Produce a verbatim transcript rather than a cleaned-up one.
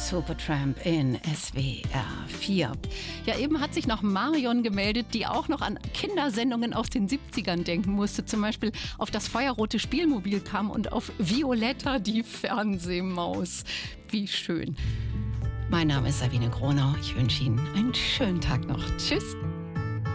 Supertramp in S W R vier. Ja, eben hat sich noch Marion gemeldet, die auch noch an Kindersendungen aus den siebzigern denken musste. Zum Beispiel auf das feuerrote Spielmobil kam und auf Violetta, die Fernsehmaus. Wie schön. Mein Name ist Sabine Gronau. Ich wünsche Ihnen einen schönen Tag noch. Tschüss.